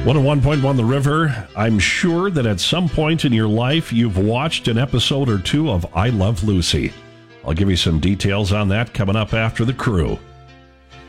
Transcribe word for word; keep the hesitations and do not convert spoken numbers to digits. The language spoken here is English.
one oh one point one The River. I'm sure that at some point in your life you've watched an episode or two of I Love Lucy. I'll give you some details on that coming up after the crew.